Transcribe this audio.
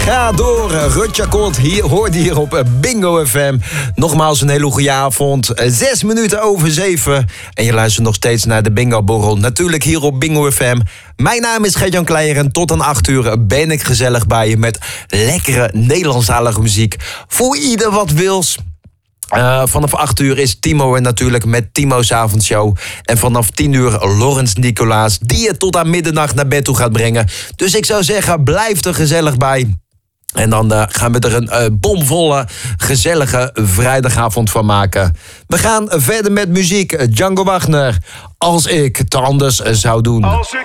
Ga door, Rutja Kot, hoorde hier op Bingo FM. Nogmaals een hele goede avond, 6 minuten over 7. En je luistert nog steeds naar de Bingo Borrel. Natuurlijk hier op Bingo FM. Mijn naam is Gert-Jan Kleijer en tot aan 8 uur ben ik gezellig bij je met lekkere Nederlandstalige muziek. Voor ieder wat wils. Vanaf 8 uur is Timo er natuurlijk met Timo's avondshow. En vanaf 10 uur Laurens Nicolaas, die je tot aan middernacht naar bed toe gaat brengen. Dus ik zou zeggen, blijf er gezellig bij. En dan gaan we er een bomvolle, gezellige vrijdagavond van maken. We gaan verder met muziek. Django Wagner, Als ik het anders zou doen. Als ik